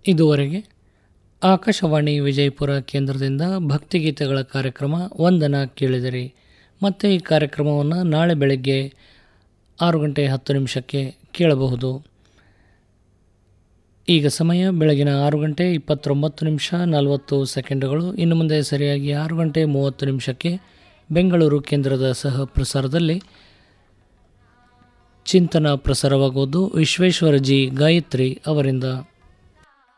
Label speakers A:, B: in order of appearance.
A: ಇದುವರೆಗೆ ಆಕಾಶವಾಣಿ ವಿಜಯಪುರ ಕೇಂದ್ರದಿಂದ ಭಕ್ತಿಗೀತೆಗಳ ಕಾರ್ಯಕ್ರಮ ವಂದನ ಕೇಳಿದಿರಿ. ಮತ್ತು ಈ ಕಾರ್ಯಕ್ರಮವನ್ನು ನಾಳೆ ಬೆಳಗ್ಗೆ 6:10 ಕೇಳಬಹುದು. ಈಗ ಸಮಯ ಬೆಳಗಿನ 6:29:40. ಇನ್ನು ಮುಂದೆ ಸರಿಯಾಗಿ 6:30 ಬೆಂಗಳೂರು ಕೇಂದ್ರದ ಸಹ ಪ್ರಸಾರದಲ್ಲಿ ಚಿಂತನ ಪ್ರಸಾರವಾಗುವುದು. ವಿಶ್ವೇಶ್ವರ ಜಿ ಗಾಯತ್ರಿ ಅವರಿಂದ.